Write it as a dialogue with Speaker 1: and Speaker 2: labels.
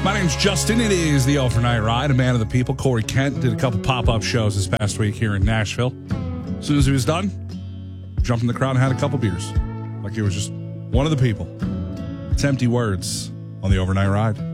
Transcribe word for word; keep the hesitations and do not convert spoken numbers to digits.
Speaker 1: My name's Justin. It is the Overnight Ride, a man of the people. Corey Kent did a couple pop-up shows this past week here in Nashville. As soon as he was done, jumped in the crowd and had a couple beers. Like he was just one of the people. It's Empty Words on the Overnight Ride.